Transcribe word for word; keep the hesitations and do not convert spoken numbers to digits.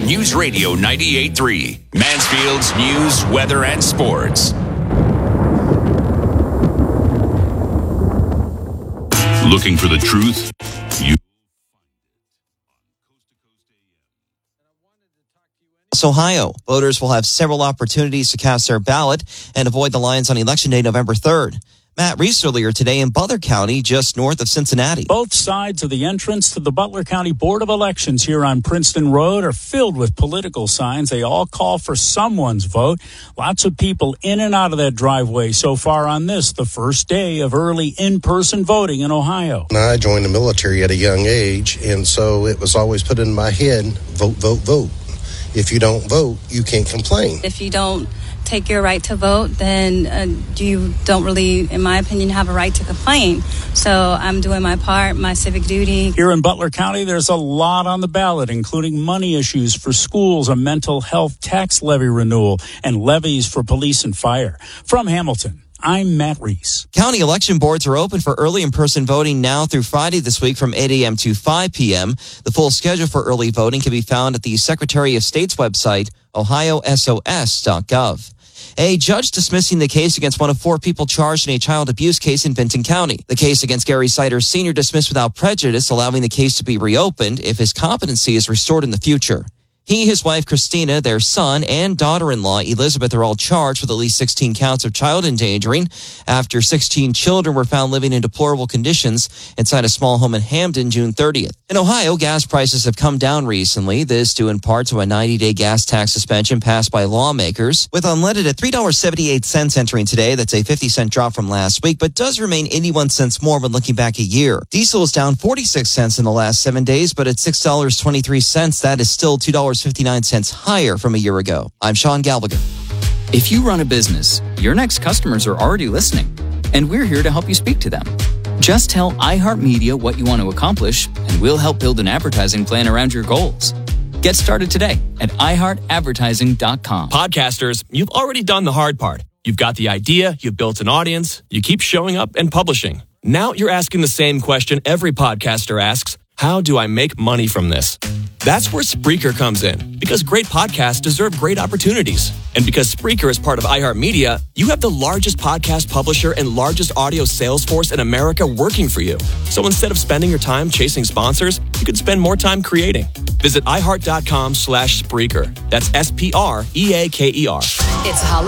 News Radio ninety-eight point three. Mansfield's news, weather, and sports. Looking for the truth? You. Ohio. Voters will have several opportunities to cast their ballot and avoid the lines on Election Day, November third. Matt Reese earlier today in Butler County, just north of Cincinnati. Both sides of the entrance to the Butler County Board of Elections here on Princeton Road are filled with political signs. They all call for someone's vote. Lots of people in and out of that driveway so far on this, the first day of early in-person voting in Ohio. I joined the military at a young age, and so it was always put in my head, vote, vote, vote. If you don't vote, you can't complain. If you don't take your right to vote, then uh, you don't really, in my opinion, have a right to complain. So I'm doing my part, my civic duty. Here in Butler County, there's a lot on the ballot, including money issues for schools, a mental health tax levy renewal, and levies for police and fire. From Hamilton, I'm Matt Reese. County election boards are open for early in-person voting now through Friday this week from eight a.m. to five p.m. The full schedule for early voting can be found at the Secretary of State's website, ohio s o s dot gov. A judge dismissing the case against one of four people charged in a child abuse case in Benton County. The case against Gary Sider Senior dismissed without prejudice, allowing the case to be reopened if his competency is restored in the future. He, his wife, Christina, their son, and daughter-in-law, Elizabeth, are all charged with at least sixteen counts of child endangering after sixteen children were found living in deplorable conditions inside a small home in Hamden, June thirtieth. In Ohio, gas prices have come down recently. This due in part to a ninety-day gas tax suspension passed by lawmakers. With unleaded at three dollars and seventy-eight cents entering today, that's a fifty cent drop from last week, but does remain eighty-one cents more when looking back a year. Diesel is down forty-six cents in the last seven days, but at six dollars and twenty-three cents, that is still two dollars and fifty-nine cents higher from a year ago. I'm Sean Galvigan. If you run a business, your next customers are already listening, and we're here to help you speak to them. Just tell iHeartMedia what you want to accomplish, and we'll help build an advertising plan around your goals. Get started today at i heart advertising dot com. Podcasters, you've already done the hard part. You've got the idea, you've built an audience, you keep showing up and publishing. Now you're asking the same question every podcaster asks: how do I make money from this? That's where Spreaker comes in, because great podcasts deserve great opportunities. And because Spreaker is part of iHeartMedia, you have the largest podcast publisher and largest audio sales force in America working for you. So instead of spending your time chasing sponsors, you could spend more time creating. Visit iHeart dot com slash Spreaker. That's S P R E A K E R. It's Halloween.